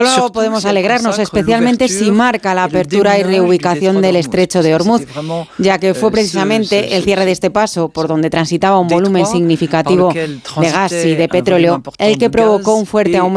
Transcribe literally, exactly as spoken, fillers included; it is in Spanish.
Solo podemos alegrarnos, especialmente si marca la apertura y reubicación del estrecho de Ormuz, ya que fue precisamente el cierre de este paso, por donde transitaba un volumen significativo de gas y de petróleo, el que provocó un fuerte aumento